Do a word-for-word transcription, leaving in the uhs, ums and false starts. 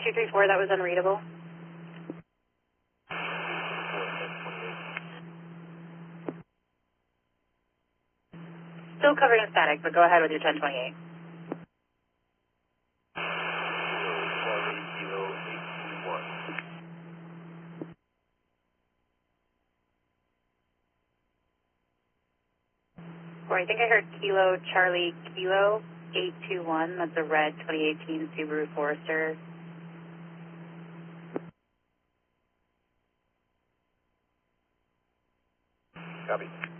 two three four, that was unreadable. Still covered in static, but go ahead with your ten twenty-eight. Or I think I heard Kilo Charlie Kilo eight two one. That's a red twenty eighteen Subaru Forester. Copy.